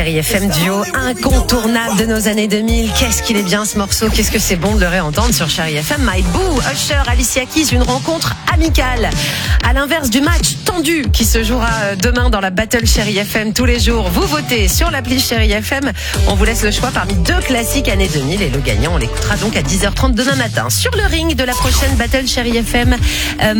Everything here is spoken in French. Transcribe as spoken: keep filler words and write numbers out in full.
Chérie F M, duo incontournable de nos années deux mille. Qu'est-ce qu'il est bien ce morceau, qu'est-ce que c'est bon de le réentendre sur Chérie F M. My Boo, Usher, Alicia Keys, une rencontre amicale. À l'inverse du match tendu qui se jouera demain dans la Battle Chérie F M tous les jours. Vous votez sur l'appli Chérie F M. On vous laisse le choix parmi deux classiques années deux mille et le gagnant, on l'écoutera donc à dix heures trente demain matin. Sur le ring de la prochaine Battle Chérie F M, euh,